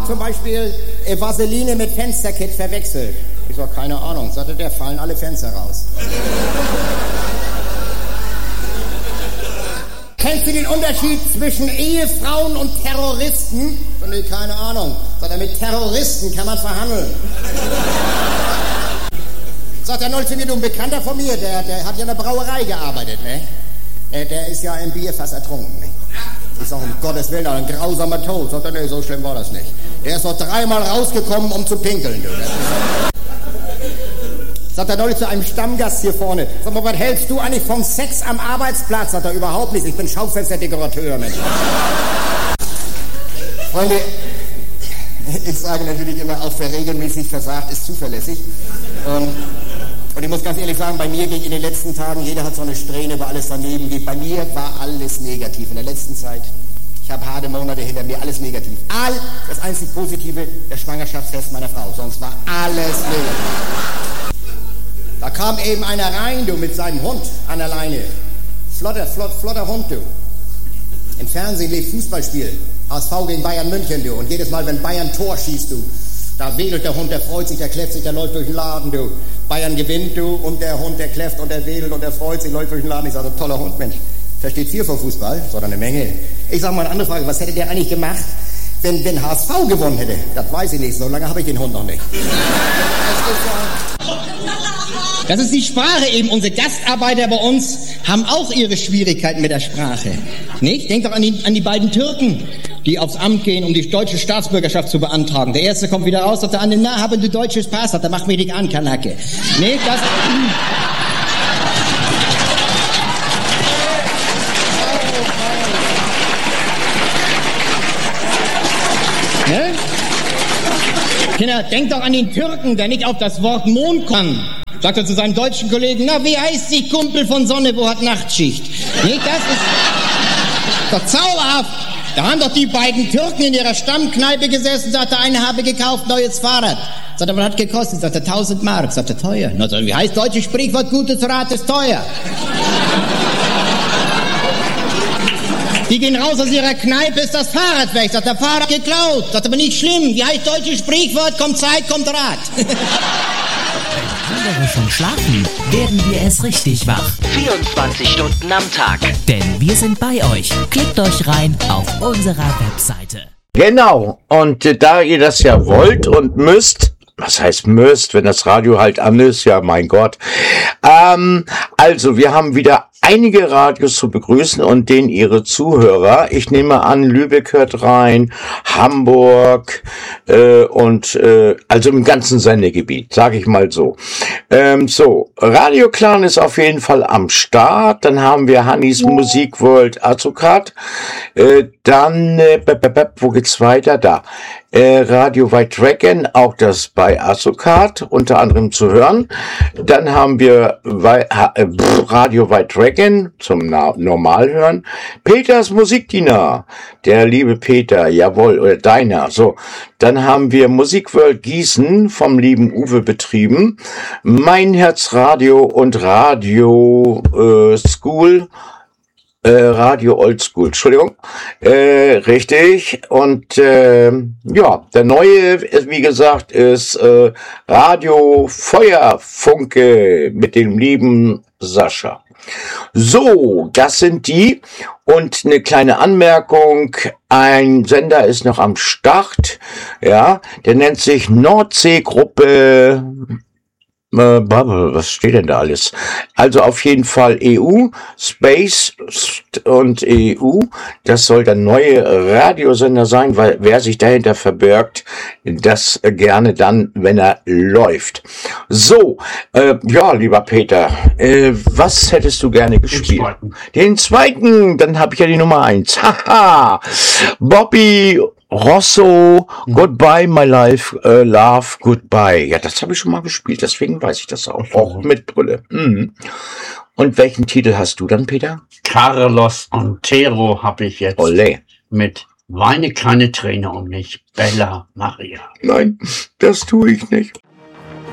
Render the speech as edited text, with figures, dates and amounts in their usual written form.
haben zum Beispiel Vaseline mit Fensterkit verwechselt. Ich sag, keine Ahnung. Sagte der, fallen alle Fenster raus. Kennst du den Unterschied zwischen Ehefrauen und Terroristen? Nee, keine Ahnung. Sagt er, mit Terroristen kann man verhandeln. Sagt er neulich zu mir, du, ein Bekannter von mir, der hat ja in der Brauerei gearbeitet, ne? Der ist ja im Bierfass ertrunken, ne? Ich sag, um Gottes Willen, ein grausamer Tod. Sagt er, nee, so schlimm war das nicht. Der ist noch 3-mal rausgekommen, um zu pinkeln, du. Sagt er neulich zu einem Stammgast hier vorne. Sag mal, was hältst du eigentlich vom Sex am Arbeitsplatz? Sagt er, überhaupt nichts. Ich bin Schaufensterdekorateur, Mensch. Freunde, ich sage natürlich immer, auch wer regelmäßig versagt, ist zuverlässig. Und ich muss ganz ehrlich sagen, bei mir ging in den letzten Tagen, jeder hat so eine Strähne, wo alles daneben geht. Bei mir war alles negativ in der letzten Zeit. Ich habe harte Monate hinter mir, alles negativ. Das einzig Positive, der Schwangerschaftstest meiner Frau. Sonst war alles negativ. Da kam eben einer rein, du, mit seinem Hund an der Leine. Flotter Hund, du. Im Fernsehen lief Fußballspiel. HSV gegen Bayern München, du. Und jedes Mal, wenn Bayern Tor schießt, du, da wedelt der Hund, der freut sich, der kläfft sich, der läuft durch den Laden, du. Bayern gewinnt, du, und der Hund, der kläfft und der wedelt und der freut sich, läuft durch den Laden. Ich sage, toller Hund, Mensch. Versteht viel vom Fußball, sondern eine Menge. Ich sage mal eine andere Frage, was hätte der eigentlich gemacht, wenn HSV gewonnen hätte? Das weiß ich nicht, so lange habe ich den Hund noch nicht. Das ist die Sprache eben. Unsere Gastarbeiter bei uns haben auch ihre Schwierigkeiten mit der Sprache. Nicht? Denkt doch an die beiden Türken, die aufs Amt gehen, um die deutsche Staatsbürgerschaft zu beantragen. Der erste kommt wieder raus, sagt der andere, na, haben du deutsches Pass? Da mach mir dich an, Kanake. Nicht? Das... Ne? Kinder, denkt doch an den Türken, der nicht auf das Wort Mond kann. Sagt er zu seinem deutschen Kollegen, na, wie heißt sie, Kumpel von Sonne, wo hat Nachtschicht? Nicht, das ist doch zauberhaft. Da haben doch die beiden Türken in ihrer Stammkneipe gesessen, sagt der eine habe gekauft, neues Fahrrad. Sagt er, was hat gekostet? Sagt er, 1000 Mark. Sagt er, teuer. Na, sagt er, wie heißt deutsches Sprichwort, gutes Rat ist teuer. Die gehen raus aus ihrer Kneipe, ist das Fahrrad weg. Sagt der Fahrrad geklaut. Sagt aber nicht schlimm. Wie heißt deutsches Sprichwort? Kommt Zeit, kommt Rat. Wenn andere schon schlafen, werden wir erst richtig wach. 24 Stunden am Tag. Denn wir sind bei euch. Klickt euch rein auf unserer Webseite. Genau. Und da ihr das ja wollt und müsst, was heißt müsst, wenn das Radio halt an ist, ja mein Gott. Also wir haben wieder einige Radios zu begrüßen und denen ihre Zuhörer. Ich nehme an, Lübeck hört rein, Hamburg also im ganzen Sendegebiet, sage ich mal so. So, Radio Clan ist auf jeden Fall am Start. Dann haben wir Hannis Musikworld Azukat. Dann, wo geht's weiter? Da. Radio White Dragon, auch das bei Azukat, unter anderem zu hören. Dann haben wir Radio White Dragon zum Normalhören. Peters Musikdiener, der liebe Peter, jawohl, oder deiner. So, dann haben wir Musikworld Gießen vom lieben Uwe betrieben. Mein Herz Radio und Radio School. Radio Oldschool, Entschuldigung, richtig. Und ja, der neue, wie gesagt, ist Radio Feuerfunke mit dem lieben Sascha. So, das sind die. Und eine kleine Anmerkung, ein Sender ist noch am Start, ja, der nennt sich Nordseegruppe. Was steht denn da alles? Also auf jeden Fall EU, Space und EU. Das soll der neue Radiosender sein, weil wer sich dahinter verbirgt, das gerne dann, wenn er läuft. So, ja, lieber Peter, was hättest du gerne gespielt? Den zweiten, dann habe ich ja die Nummer 1. Haha, Bobby Rosso, Goodbye, My Life, Love, Goodbye. Ja, das habe ich schon mal gespielt, deswegen weiß ich das auch. Auch mit Brille. Und welchen Titel hast du dann, Peter? Carlos Montero habe ich jetzt. Olé. Mit Weine keine Träne um mich, Bella Maria. Nein, das tue ich nicht.